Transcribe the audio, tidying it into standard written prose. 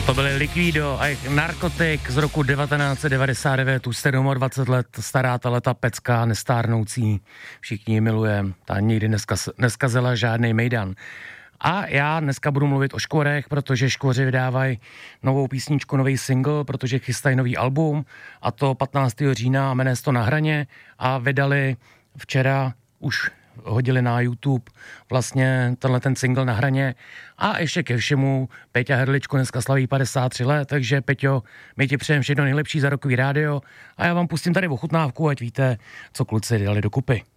To byly Liquido a jejich Narkotik z roku 1999, už 27 let stará ta pecka nestárnoucí. Všichni ji milujeme, ta nikdy neskazila žádnej mejdan. A já dneska budu mluvit o Škvorech, protože Škvoři vydávají novou písničku, nový single, protože chystají nový album, a to 15. října, jmenuje se to Na hraně, a vydali včera, už hodili na YouTube vlastně ten single Na hraně. A ještě ke všemu, Peťa Hrdličko dneska slaví 53 let, takže Peťo, my ti přejeme všechno nejlepší za rokový rádio a já vám pustím tady ochutnávku, ať víte, co kluci dali dokupy.